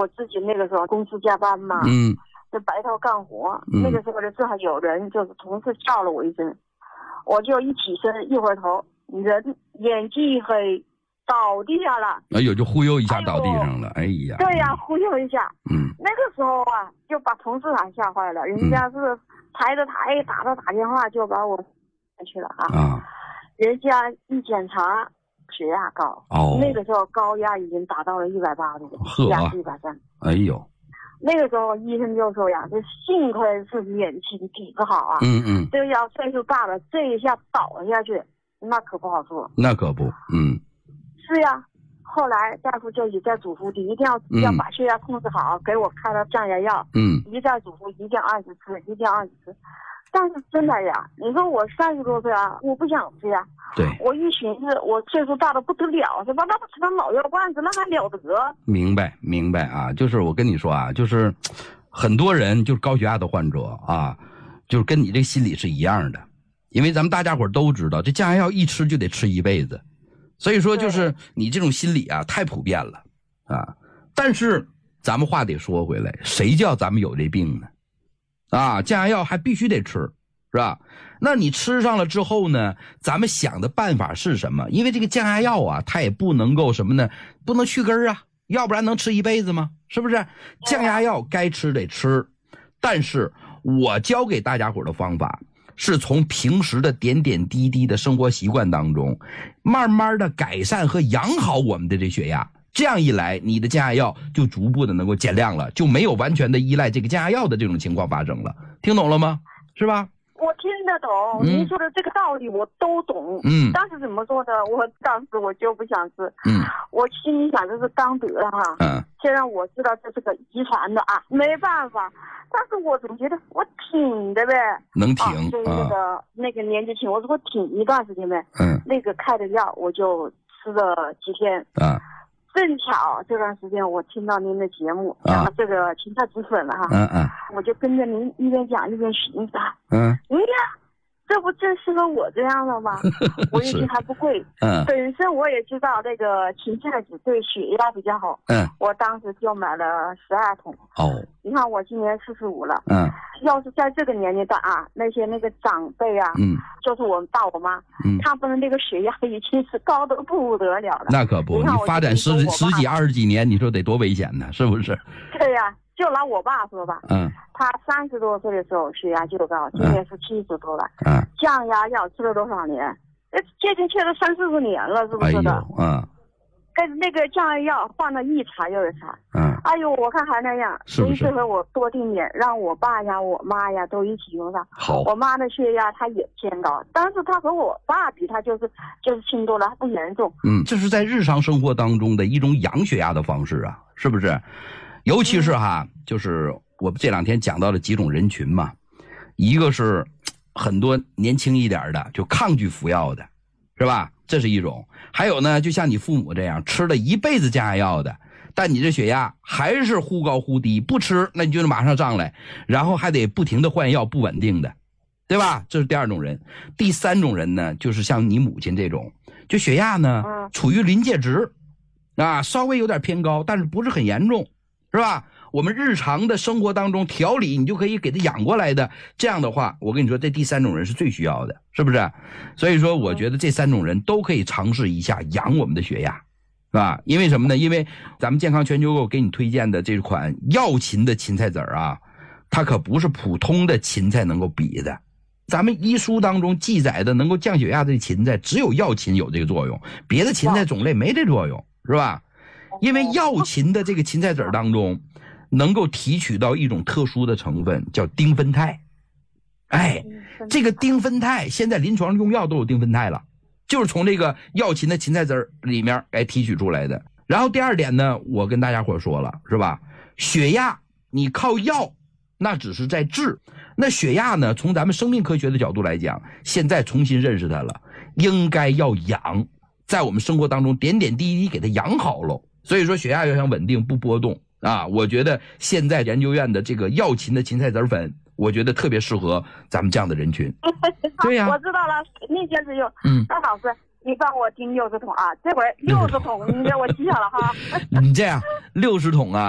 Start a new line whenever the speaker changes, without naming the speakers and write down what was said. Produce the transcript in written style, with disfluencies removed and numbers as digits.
我自己那个时候公司加班嘛，就白头干活，那个时候呢正好有人就是同事叫了我一声，我就一起身一回头，人眼睛一黑倒地下了，
哎呦，就忽悠一下倒地上了，哎呀，
对呀，忽悠一下，那个时候啊就把同事还吓坏了，人家是抬着台打电话就把我去了啊，人家一检查血压高，那个时候高压已经达到了180，压130，
哎呦，
那个时候医生就说呀，这幸亏是年轻体质好啊，这要岁数大了，这一下倒下去，那可不好说，
那可不，
是呀。后来大夫就一再嘱咐你一定要把血压控制好，给我开了降压药，一再嘱咐一定要按时吃，一定要按时吃。但是真的呀，你说我30多岁啊，我不想吃呀。
对，
我一寻思，我岁数大的不得了，是吧？那不吃点老药罐子，那还了得？
明白啊，就是我跟你说啊，就是很多人就是高血压的患者啊，就是跟你这个心理是一样的，因为咱们大家伙都知道，这降压药一吃就得吃一辈子，所以说就是你这种心理啊太普遍了啊。但是咱们话得说回来，谁叫咱们有这病呢？啊，降压药还必须得吃，是吧？那你吃上了之后呢，咱们想的办法是什么？因为这个降压药啊，它也不能够什么呢？不能去根啊，要不然能吃一辈子吗？是不是？降压药该吃得吃，但是我教给大家伙的方法是从平时的点点滴滴的生活习惯当中，慢慢的改善和养好我们的这血压。这样一来，你的降压药就逐步的能够减量了，就没有完全的依赖这个降压药的这种情况发生了。听懂了吗？是吧？
我听得懂，您说的这个道理我都懂。但是怎么说呢？我当时我就不想吃。我心里想的是刚得了哈。虽然我知道这是个遗传的啊，没办法，但是我总觉得我挺的呗。
能挺。
所以那个年纪轻，我说我挺一段时间呗。那个开的药我就吃了几天。正巧这段时间我听到您的节目讲这个芹菜止损了哈，我就跟着您一边讲一边寻思，这不正适合我这样的吗？我一听还不贵，本身我也知道那个芹菜籽对血压比较好，我当时就买了12桶。你看我今年45了，要是在这个年龄段啊，那个长辈啊，就是我爸我妈，他们的那个血压已经是高得不得了了。
那可不，你发展十几20几年，你说得多危险呢，是不是？
对呀。就拿我爸说吧，他30多岁的时候血压就高，今年是70多了，降压药吃了多少年？接近吃了30-40年了，是不是的？跟那个降压药换了一茬又一茬，哎呦，我看还那样，所以这回我多定点，让我爸呀、我妈呀都一起用上。
好，
我妈的血压她也偏高，但是她和我爸比，她就是轻多了，她不严重。
这是在日常生活当中的一种养血压的方式啊，是不是？尤其是就是我这2天讲到了几种人群嘛，一个是很多年轻一点的就抗拒服药的，是吧？这是一种。还有呢，就像你父母这样吃了一辈子降压药的，但你这血压还是忽高忽低，不吃那你就马上上来，然后还得不停的换药，不稳定的，对吧？这是第2种人。第3种人呢，就是像你母亲这种，就血压呢处于临界值啊，稍微有点偏高，但是不是很严重，是吧？我们日常的生活当中调理你就可以给他养过来的，这样的话我跟你说这第3种人是最需要的，是不是？所以说我觉得这3种人都可以尝试一下养我们的血压，是吧？因为什么呢？因为咱们健康全球购给你推荐的这款药芹的芹菜籽啊，它可不是普通的芹菜能够比的。咱们医书当中记载的能够降血压的芹菜只有药芹有这个作用，别的芹菜种类没这作用，是吧？因为药芹的这个芹菜籽当中能够提取到一种特殊的成分叫丁酚肽。这个丁酚肽现在临床用药都有丁酚肽了，就是从这个药芹的芹菜籽里面提取出来的。然后第2点呢，我跟大家伙说了，是吧？血压你靠药那只是在治，那血压呢，从咱们生命科学的角度来讲，现在重新认识它了，应该要养，在我们生活当中点点滴滴给它养好了。所以说血压要想稳定不波动啊，我觉得现在研究院的这个药芹的芹菜籽粉，我觉得特别适合咱们这样的人群。对呀，
我知道了，那件事用。那老师，你帮我订60桶啊，这回60桶，你给我记下了哈。
你这样60桶啊。